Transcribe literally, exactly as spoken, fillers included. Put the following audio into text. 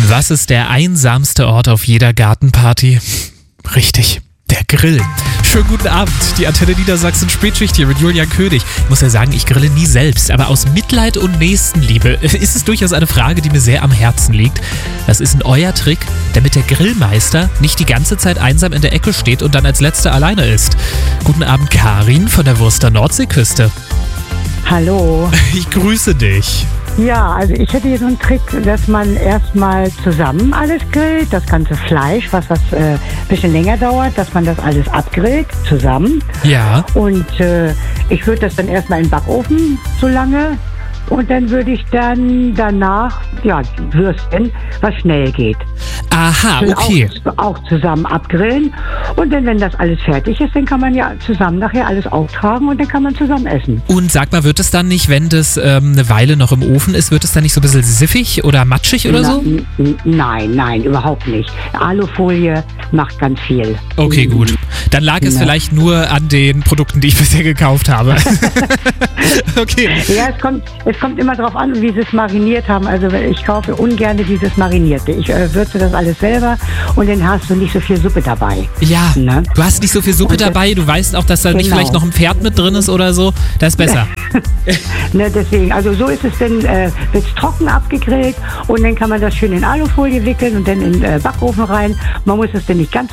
Was ist der einsamste Ort auf jeder Gartenparty? Richtig, der Grill. Schönen guten Abend, die Antenne Niedersachsen Spätschicht hier mit Julian König. Ich muss ja sagen, ich grille nie selbst, aber aus Mitleid und Nächstenliebe ist es durchaus eine Frage, die mir sehr am Herzen liegt. Was ist denn euer Trick, damit der Grillmeister nicht die ganze Zeit einsam in der Ecke steht und dann als Letzter alleine ist? Guten Abend, Karin von der Wurster Nordseeküste. Hallo. Ich grüße dich. Ja, also ich hätte hier so einen Trick, dass man erstmal zusammen alles grillt, das ganze Fleisch, was was äh, ein bisschen länger dauert, dass man das alles abgrillt, zusammen. Ja. Und äh, ich würde das dann erstmal in den Backofen so lange und dann würde ich dann danach, ja, Würstchen, was schnell geht. Aha, Dann okay. Auch, auch zusammen abgrillen und dann, wenn das alles fertig ist, dann kann man ja zusammen nachher alles auftragen und dann kann man zusammen essen. Und sag mal, wird es dann nicht, wenn das ähm, eine Weile noch im Ofen ist, wird es dann nicht so ein bisschen siffig oder matschig oder Na, so? n- n- Nein, nein, überhaupt nicht. Alufolie macht ganz viel. Okay, gut. Dann lag es Ja. vielleicht nur an den Produkten, die ich bisher gekauft habe. Okay. Ja, es kommt, es kommt immer darauf an, wie sie es mariniert haben. Also ich kaufe ungern dieses Marinierte. Ich äh, würze das alles selber und dann hast du nicht so viel Suppe dabei. Ja, Ne? du hast nicht so viel Suppe Und das- dabei, du weißt auch, dass da nicht Genau. vielleicht noch ein Pferd mit drin ist oder so. Das ist besser. Ne, deswegen, also so ist es dann, äh, wird es trocken abgegrillt und dann kann man das schön in Alufolie wickeln und dann in den äh, Backofen rein. Man muss es dann nicht ganz